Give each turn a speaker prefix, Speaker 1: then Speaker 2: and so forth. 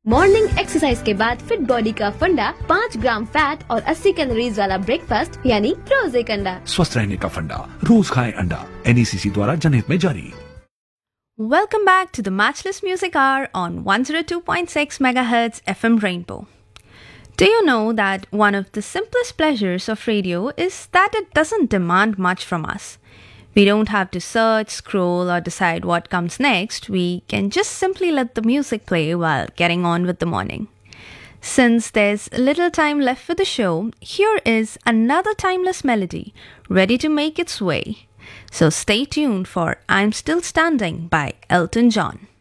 Speaker 1: Morning exercise के बाद fit body का फंडा 5 ग्राम फैट और 80 कैलोरीज वाला ब्रेकफास्ट यानी रोज एक अंडा।
Speaker 2: स्वस्थ रहने का फंडा, रोज खाएं अंडा। एनईसीसी द्वारा जनहित में जारी।
Speaker 3: Welcome back to the Matchless Music Hour on 102.6 MHz FM Rainbow. Do you know that one of the simplest pleasures of radio is that it doesn't demand much from us? We don't have to search, scroll, or decide what comes next. We can just simply let the music play while getting on with the morning. Since there's little time left for the show, here is another timeless melody ready to make its way. So stay tuned for I'm Still Standing by Elton John.